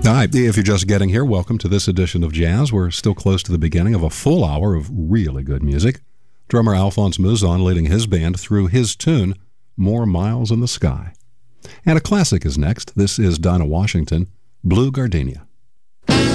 Hi, if you're just getting here, welcome to this edition of Jazz. We're still close to the beginning of a full hour of really good music. Drummer Alphonse Mouzon leading his band through his tune, More Miles in the Sky. And a classic is next. This is Dinah Washington, Blue Gardenia.